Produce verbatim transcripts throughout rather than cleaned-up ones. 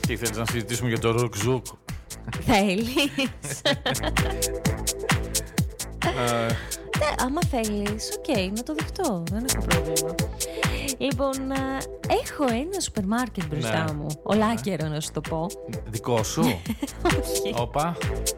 Τι θέλεις να συζητήσουμε για το ρουκζούκ? Θέλεις? Ναι, άμα θέλεις, οκ, okay, να το δεχτώ, δεν έχω πρόβλημα. Λοιπόν, α, έχω ένα σούπερ μάρκετ μπροστά ναι. μου. Ολάκερο να σου το πω. Δικό σου? Όχι. Όπα.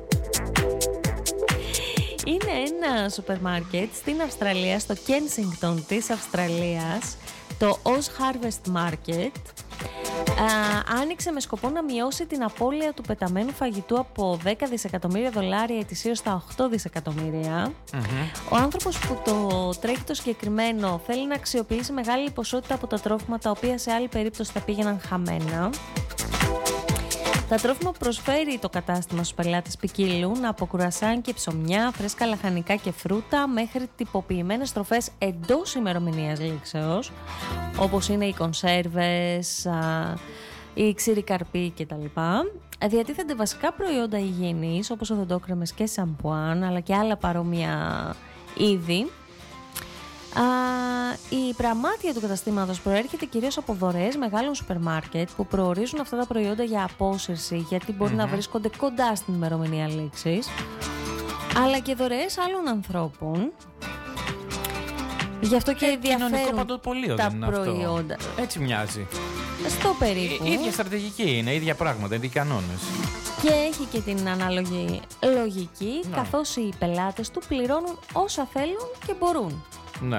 Είναι ένα σούπερ μάρκετ στην Αυστραλία, στο Kensington της Αυστραλίας, το Oz Harvest Market. Α, άνοιξε με σκοπό να μειώσει την απώλεια του πεταμένου φαγητού από δέκα δισεκατομμύρια δολάρια ετησίως στα οκτώ δισεκατομμύρια. Mm-hmm. Ο άνθρωπος που το τρέχει το συγκεκριμένο θέλει να αξιοποιήσει μεγάλη ποσότητα από τα τρόφιμα τα οποία σε άλλη περίπτωση θα πήγαιναν χαμένα. Τα τρόφιμα που προσφέρει το κατάστημα στους πελάτες ποικίλουν από κουρασάν και ψωμιά, φρέσκα λαχανικά και φρούτα μέχρι τυποποιημένες τροφές εντός ημερομηνίας λήξεως, όπως είναι οι κονσέρβες, οι ξηροί καρποί κτλ. Διατίθενται βασικά προϊόντα υγιεινής όπως οδοντόκρεμες και σαμπουάν, αλλά και άλλα παρόμοια είδη. Α, η πραμάτια του καταστήματος προέρχεται κυρίως από δωρεές μεγάλων σούπερ μάρκετ που προορίζουν αυτά τα προϊόντα για απόσυρση, γιατί μπορεί mm-hmm. να βρίσκονται κοντά στην ημερομηνία λήξης, αλλά και δωρεές άλλων ανθρώπων. Γι' αυτό και ενδιαφέρουν τα προϊόντα. Αυτό. Έτσι μοιάζει. Στο περίπου. Η ίδια στρατηγική είναι, ίδια πράγματα, ίδιοι κανόνες. Και έχει και την ανάλογη λογική, ναι. καθώς οι πελάτες του πληρώνουν όσα θέλουν και μπορούν. Ναι.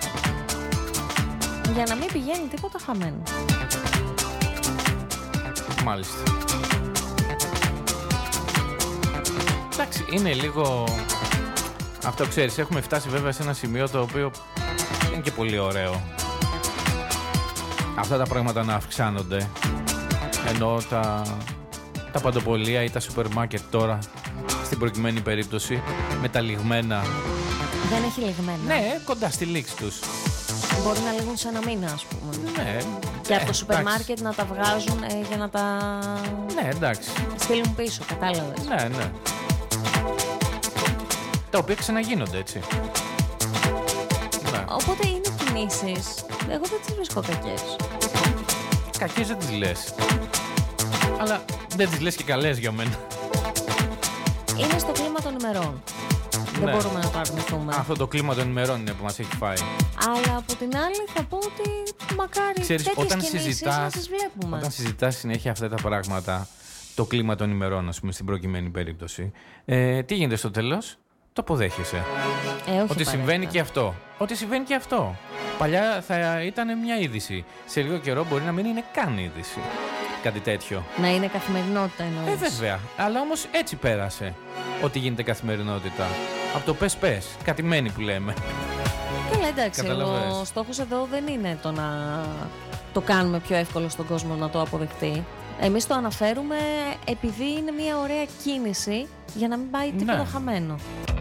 Για να μην πηγαίνει τίποτα χαμένο. Μάλιστα. Εντάξει, είναι λίγο... Αυτό ξέρεις, έχουμε φτάσει βέβαια σε ένα σημείο το οποίο είναι και πολύ ωραίο. Αυτά τα πράγματα να αυξάνονται. Ενώ τα, τα παντοπολία ή τα σούπερ μάρκετ τώρα, στην προκειμένη περίπτωση, με τα λιγμένα. Δεν έχει λιγμένα. Ναι, κοντά στη λήξη τους. Μπορεί να λήγουν σε ένα μήνα, ας πούμε. Ναι. Και από ε, το σούπερ μάρκετ να τα βγάζουν ε, για να τα... Ναι, εντάξει. Στείλουν πίσω, κατάλαβες. Ναι, ναι. Τα οποία ξαναγίνονται, έτσι. Ναι. Οπότε είναι κινήσεις. Εγώ δεν τις βρίσκω κακές. Κακές δεν τις λες. Αλλά δεν τις λες και καλές για μένα. Είναι στο κλίμα των ημερών. Δεν ναι. μπορούμε να το αρνηθούμε. Αυτό το κλίμα των ημερών είναι που μας έχει φάει. Αλλά από την άλλη θα πω ότι μακάρι ξέρεις, τέτοιες όταν κινήσεις συζητάς, να τις βλέπουμε. Όταν συζητάς συνέχεια αυτά τα πράγματα, το κλίμα των ημερών, ας πούμε, στην προκειμένη περίπτωση, ε, τι γίνεται στο τέλος? Το αποδέχεσαι. Ε, όχι ότι συμβαίνει και αυτό. Ότι συμβαίνει και αυτό. Παλιά θα ήταν μια είδηση. Σε λίγο καιρό μπορεί να μην είναι καν είδηση. Κάτι τέτοιο. Να είναι καθημερινότητα εννοείς. Ε, βέβαια. Αλλά όμως έτσι πέρασε. Ότι γίνεται καθημερινότητα. Από το πες πες. Κατημένη που λέμε. Καλά, εντάξει. Ο στόχος εδώ δεν είναι το να το κάνουμε πιο εύκολο στον κόσμο να το αποδεχτεί. Εμείς το αναφέρουμε επειδή είναι μια ωραία κίνηση για να μην πάει τίποτα ναι. χαμένο.